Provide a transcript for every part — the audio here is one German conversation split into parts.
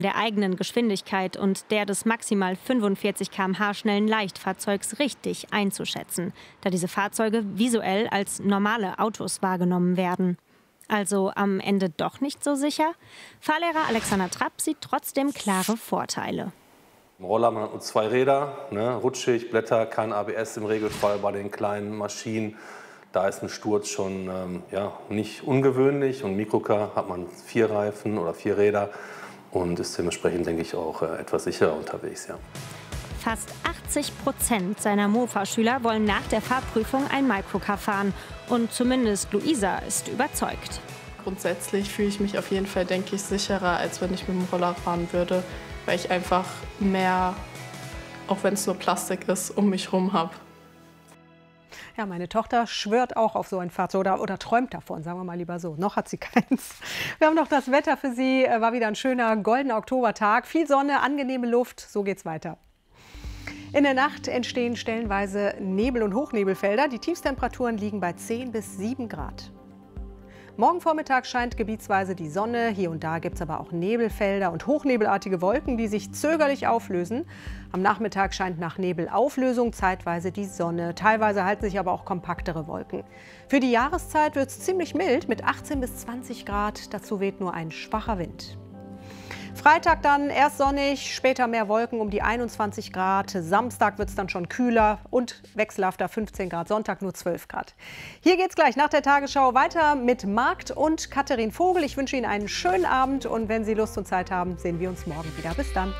der eigenen Geschwindigkeit und der des maximal 45 km/h schnellen Leichtfahrzeugs richtig einzuschätzen, da diese Fahrzeuge visuell als normale Autos wahrgenommen werden. Also am Ende doch nicht so sicher? Fahrlehrer Alexander Trapp sieht trotzdem klare Vorteile. Im Roller man hat nur 2 Räder, ne, rutschig, Blätter, kein ABS im Regelfall bei den kleinen Maschinen. Da ist ein Sturz schon nicht ungewöhnlich. Und Mikrocar hat man 4 Reifen oder 4 Räder und ist dementsprechend, denke ich, auch etwas sicherer unterwegs. Ja. Fast 80% seiner Mofa-Schüler wollen nach der Fahrprüfung ein Microcar fahren. Und zumindest Luisa ist überzeugt. Grundsätzlich fühle ich mich auf jeden Fall, denke ich, sicherer, als wenn ich mit dem Roller fahren würde, weil ich einfach mehr, auch wenn es nur Plastik ist, um mich herum habe. Ja, meine Tochter schwört auch auf so ein Fahrzeug oder träumt davon, sagen wir mal lieber so. Noch hat sie keins. Wir haben noch das Wetter für Sie. War wieder ein schöner goldener Oktobertag. Viel Sonne, angenehme Luft. So geht's weiter. In der Nacht entstehen stellenweise Nebel- und Hochnebelfelder. Die Tiefstemperaturen liegen bei 10 bis 7 Grad. Morgen Vormittag scheint gebietsweise die Sonne. Hier und da gibt es aber auch Nebelfelder und hochnebelartige Wolken, die sich zögerlich auflösen. Am Nachmittag scheint nach Nebelauflösung zeitweise die Sonne. Teilweise halten sich aber auch kompaktere Wolken. Für die Jahreszeit wird es ziemlich mild mit 18 bis 20 Grad. Dazu weht nur ein schwacher Wind. Freitag dann erst sonnig, später mehr Wolken um die 21 Grad. Samstag wird es dann schon kühler und wechselhafter 15 Grad. Sonntag nur 12 Grad. Hier geht's gleich nach der Tagesschau weiter mit Markt und Katharin Vogel. Ich wünsche Ihnen einen schönen Abend und wenn Sie Lust und Zeit haben, sehen wir uns morgen wieder. Bis dann.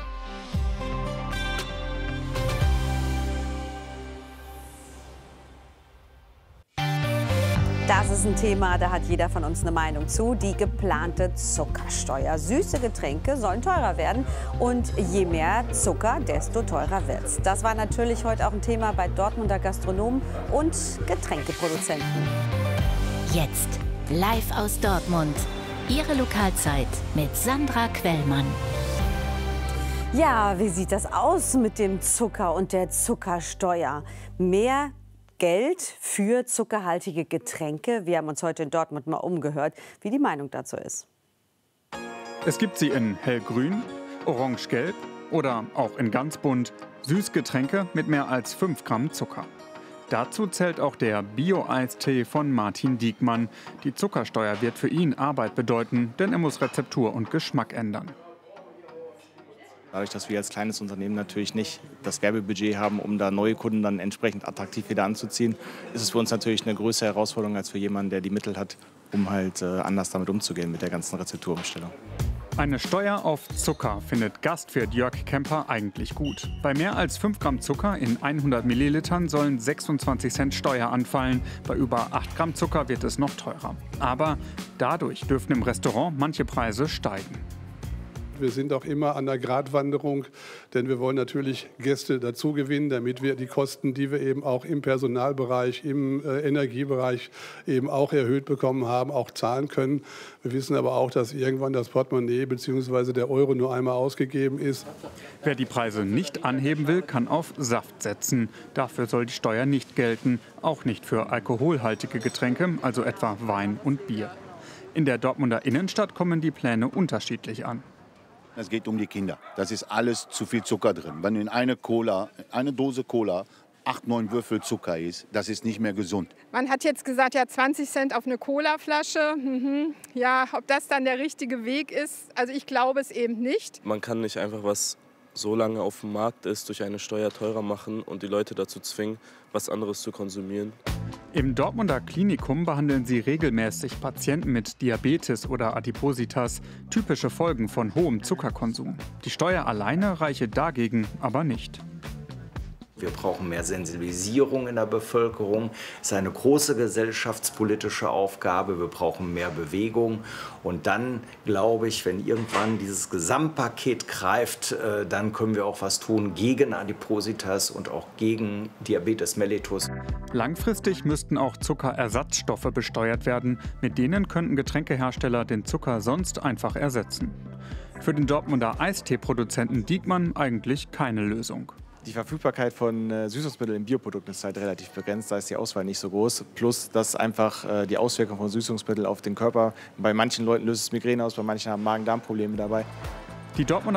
Das ist ein Thema, da hat jeder von uns eine Meinung zu. Die geplante Zuckersteuer. Süße Getränke sollen teurer werden und je mehr Zucker, desto teurer wird's. Das war natürlich heute auch ein Thema bei Dortmunder Gastronomen und Getränkeproduzenten. Jetzt live aus Dortmund. Ihre Lokalzeit mit Sandra Quellmann. Ja, wie sieht das aus mit dem Zucker und der Zuckersteuer? Mehr Geld für zuckerhaltige Getränke. Wir haben uns heute in Dortmund mal umgehört, wie die Meinung dazu ist. Es gibt sie in hellgrün, orange-gelb oder auch in ganz bunt Süßgetränke mit mehr als 5 Gramm Zucker. Dazu zählt auch der Bio-Eistee von Martin Diekmann. Die Zuckersteuer wird für ihn Arbeit bedeuten, denn er muss Rezeptur und Geschmack ändern. Dadurch, dass wir als kleines Unternehmen natürlich nicht das Werbebudget haben, um da neue Kunden dann entsprechend attraktiv wieder anzuziehen, ist es für uns natürlich eine größere Herausforderung als für jemanden, der die Mittel hat, um halt anders damit umzugehen mit der ganzen Rezepturumstellung. Eine Steuer auf Zucker findet Gastwirt Jörg Kemper eigentlich gut. Bei mehr als 5 Gramm Zucker in 100 Millilitern sollen 26 Cent Steuer anfallen. Bei über 8 Gramm Zucker wird es noch teurer. Aber dadurch dürften im Restaurant manche Preise steigen. Wir sind auch immer an der Gratwanderung, denn wir wollen natürlich Gäste dazu gewinnen, damit wir die Kosten, die wir eben auch im Personalbereich, im Energiebereich eben auch erhöht bekommen haben, auch zahlen können. Wir wissen aber auch, dass irgendwann das Portemonnaie bzw. der Euro nur einmal ausgegeben ist. Wer die Preise nicht anheben will, kann auf Saft setzen. Dafür soll die Steuer nicht gelten, auch nicht für alkoholhaltige Getränke, also etwa Wein und Bier. In der Dortmunder Innenstadt kommen die Pläne unterschiedlich an. Es geht um die Kinder. Das ist alles zu viel Zucker drin. Wenn in eine Dose Cola 8, 9 Würfel Zucker ist, das ist nicht mehr gesund. Man hat jetzt gesagt, ja 20 Cent auf eine Colaflasche. Ja, ob das dann der richtige Weg ist, also ich glaube es eben nicht. Man kann nicht einfach, was so lange auf dem Markt ist, durch eine Steuer teurer machen und die Leute dazu zwingen, was anderes zu konsumieren. Im Dortmunder Klinikum behandeln sie regelmäßig Patienten mit Diabetes oder Adipositas, typische Folgen von hohem Zuckerkonsum. Die Steuer alleine reiche dagegen aber nicht. Wir brauchen mehr Sensibilisierung in der Bevölkerung. Es ist eine große gesellschaftspolitische Aufgabe. Wir brauchen mehr Bewegung. Und dann, glaube ich, wenn irgendwann dieses Gesamtpaket greift, dann können wir auch was tun gegen Adipositas und auch gegen Diabetes mellitus. Langfristig müssten auch Zuckerersatzstoffe besteuert werden. Mit denen könnten Getränkehersteller den Zucker sonst einfach ersetzen. Für den Dortmunder Eistee-Produzenten Diekmann eigentlich keine Lösung. Die Verfügbarkeit von Süßungsmitteln in Bioprodukten ist halt relativ begrenzt, da ist die Auswahl nicht so groß. Plus, dass einfach die Auswirkungen von Süßungsmitteln auf den Körper, bei manchen Leuten löst es Migräne aus, bei manchen haben Magen-Darm-Probleme dabei. Die Dortmunder